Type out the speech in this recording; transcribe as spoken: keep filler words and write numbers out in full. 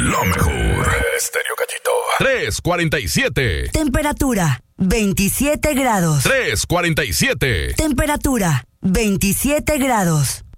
lo mejor. Estéreo Cachito. tres cuarenta y siete. Temperatura veintisiete grados. tres cuarenta y siete. Temperatura veintisiete grados.